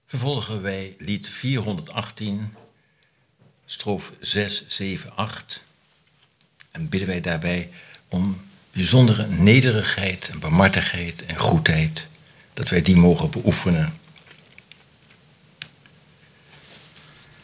Vervolgen wij lied 418, strofe 6, 7, 8. En bidden wij daarbij om bijzondere nederigheid en barmhartigheid en goedheid, dat wij die mogen beoefenen